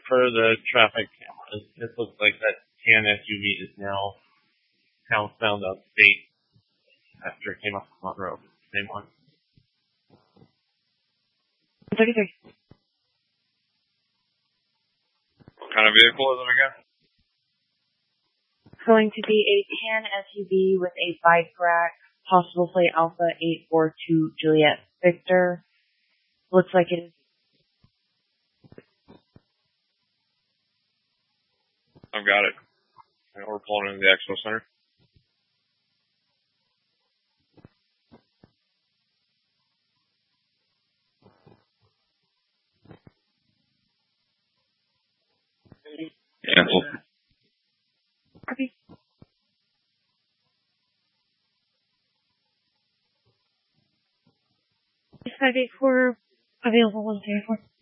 for the traffic cameras, it looks like that tan SUV is now housebound upstate after it came off Monroe. Same one. 33. What kind of vehicle is it again? It's going to be a tan SUV with a bike rack, possible plate Alpha 842 Juliet Victor. Looks like it is. I've got it. And we're pulling into the Expo Center. Cancel. Okay. 584 available 134.